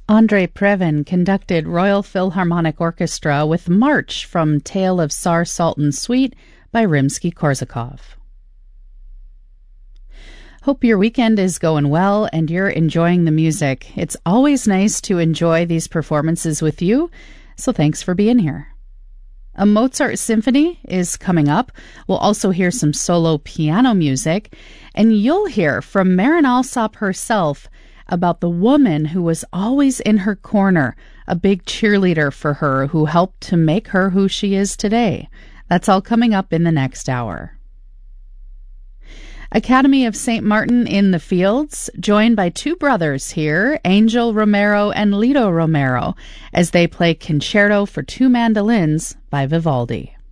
Andrei Previn conducted Royal Philharmonic Orchestra with March from Tale of Tsar Sultan Suite by Rimsky-Korsakov. Hope your weekend is going well and you're enjoying the music. It's always nice to enjoy these performances with you, so thanks for being here. A Mozart symphony is coming up. We'll also hear some solo piano music, and you'll hear from Marin Alsop herself about the woman who was always in her corner, a big cheerleader for her who helped to make her who she is today. That's all coming up in the next hour. Academy of St. Martin in the Fields, joined by two brothers here, Angel Romero and Lito Romero, as they play Concerto for Two Mandolins by Vivaldi.